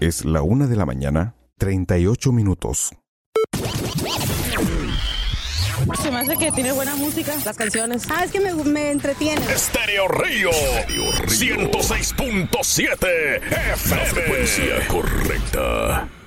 Es la 1:38 a.m. Se me hace que tiene buena música, las canciones. Es que me entretiene. Estéreo Río 106.7 FM. La frecuencia correcta.